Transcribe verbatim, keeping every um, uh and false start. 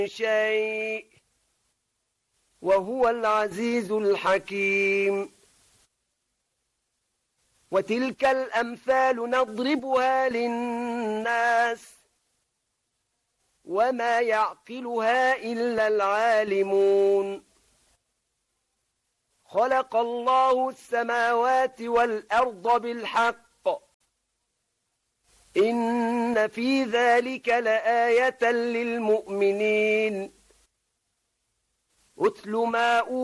شيء وهو العزيز الحكيم. وتلك الأمثال نضربها للناس وما يعقلها إلا العالمون. خلق الله السماوات والأرض بالحق إن في ذلك لآية للمؤمنين. أتل ما